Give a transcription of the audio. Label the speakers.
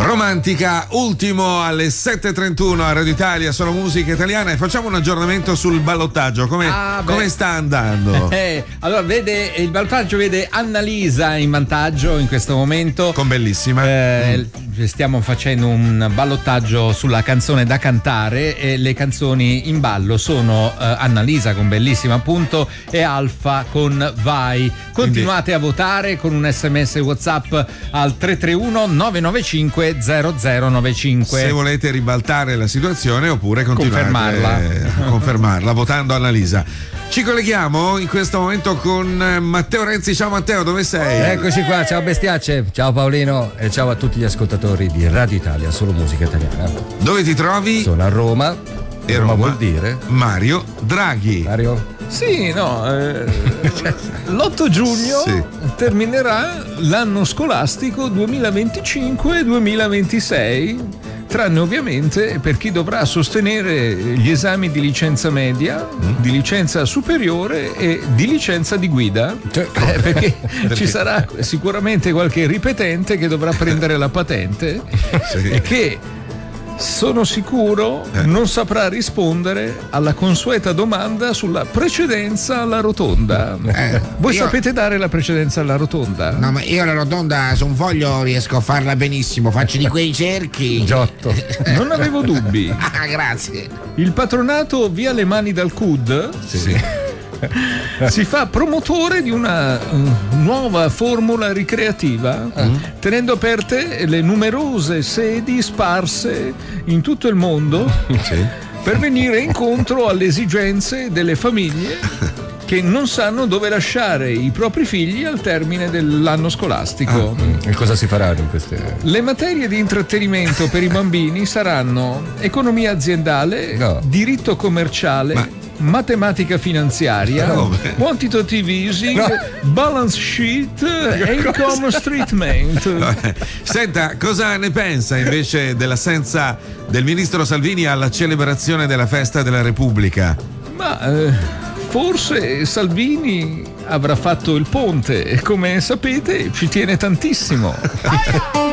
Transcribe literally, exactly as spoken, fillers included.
Speaker 1: Romantica, ultimo alle sette e trentuno a Radio Italia, solo musica italiana, e facciamo un aggiornamento sul ballottaggio. Come,
Speaker 2: Ah, beh.
Speaker 1: come sta andando?
Speaker 2: Eh, allora, vede il ballottaggio vede Annalisa in vantaggio in questo momento.
Speaker 1: Con Bellissima.
Speaker 2: Eh, Stiamo facendo un ballottaggio sulla canzone da cantare e le canzoni in ballo sono eh, Annalisa con Bellissima appunto e Alfa con Vai. Continuate a votare con un sms WhatsApp al tre tre uno nove nove cinque zero zero nove cinque.
Speaker 1: Se volete ribaltare la situazione oppure continuare
Speaker 2: Confermarla.
Speaker 1: a confermarla votando Annalisa. Ci colleghiamo in questo momento con Matteo Renzi. Ciao Matteo, dove sei?
Speaker 3: Eccoci qua, ciao bestiacce, ciao Paolino e ciao a tutti gli ascoltatori di Radio Italia, solo musica italiana.
Speaker 1: Dove ti trovi?
Speaker 3: Sono a Roma.
Speaker 1: E
Speaker 3: Roma,
Speaker 1: Roma
Speaker 3: vuol dire?
Speaker 1: Mario Draghi.
Speaker 3: Mario?
Speaker 2: Sì, no, eh, l'otto giugno
Speaker 1: Sì.
Speaker 2: terminerà l'anno scolastico duemilaventicinque duemilaventisei, tranne ovviamente per chi dovrà sostenere gli esami di licenza media,
Speaker 1: Mm.
Speaker 2: di licenza superiore e di licenza di guida,
Speaker 3: Cioè,
Speaker 2: eh, perché,
Speaker 1: Perché?
Speaker 2: ci sarà sicuramente qualche ripetente che dovrà prendere la patente
Speaker 1: Sì.
Speaker 2: e che sono sicuro
Speaker 1: Eh.
Speaker 2: non saprà rispondere alla consueta domanda sulla precedenza alla rotonda.
Speaker 4: Eh,
Speaker 2: Voi
Speaker 4: io-
Speaker 2: sapete dare la precedenza alla rotonda?
Speaker 4: No, ma io la rotonda su un foglio riesco a farla benissimo, faccio di quei cerchi.
Speaker 3: Giotto.
Speaker 2: Non avevo dubbi.
Speaker 4: Ah, grazie.
Speaker 2: Il patronato Via le Mani dal C U D
Speaker 1: Sì.
Speaker 2: si fa promotore di una mm, nuova formula ricreativa, tenendo aperte le numerose sedi sparse in tutto il mondo
Speaker 1: Sì.
Speaker 2: per venire incontro alle esigenze delle famiglie che non sanno dove lasciare i propri figli al termine dell'anno scolastico.
Speaker 3: E cosa si faranno in queste...
Speaker 2: Le materie di intrattenimento per i bambini saranno economia aziendale,
Speaker 3: No.
Speaker 2: diritto commerciale,
Speaker 1: Ma-
Speaker 2: matematica finanziaria,
Speaker 1: Come?
Speaker 2: quantitative easing,
Speaker 3: No.
Speaker 2: balance sheet e income statement.
Speaker 1: Vabbè. Senta, cosa ne pensa invece dell'assenza del ministro Salvini alla celebrazione della festa della Repubblica?
Speaker 2: Ma eh, forse Salvini avrà fatto il ponte e come sapete ci tiene tantissimo.